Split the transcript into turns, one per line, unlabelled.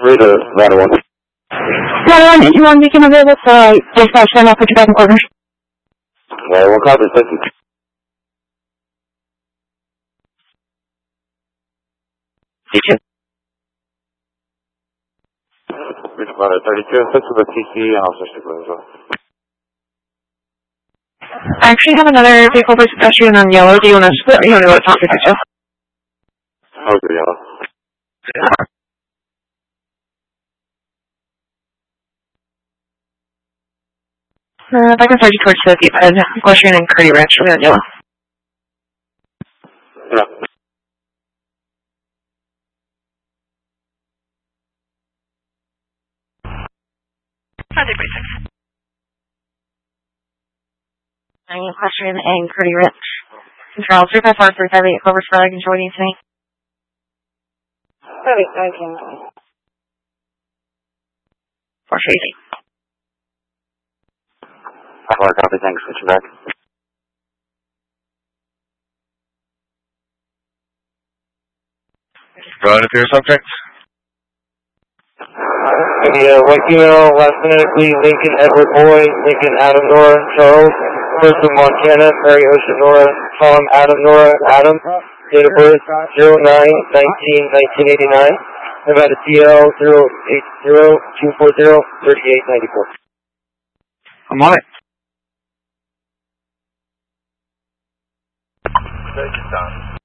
Read the ladder one.
Ladder 1, you want to become available for dispatch, then I'll put you back in quarters.
Ladder 1 copy, thank you.
C2.
Read ladder 32, and 6 with the TC and officer sticker as well.
I actually have another vehicle for pedestrian on yellow. Do you want to split or you want to go to top 52?
I'll go yellow.
If I can start you towards the deep head, Goshen and Curdy Ranch, we're on yellow.
Yeah.
I'm Goshen and Curdy Ranch. Control 354 358, Clover Spur, I can join you tonight. 19. 480.
Copy, thanks. Switch you back.
Go ahead if you're a subject.
Yeah, white female, last minute, Lee, Lincoln, Edward Boy, Lincoln, Adam, Nora, Charles, person, Montana, Mary, Ocean, Nora, Tom, Adam, Nora, Adam, date of birth, 09/19/1989. I've had a TL 080-240-3894.
I'm on it.
Thank you, Tom.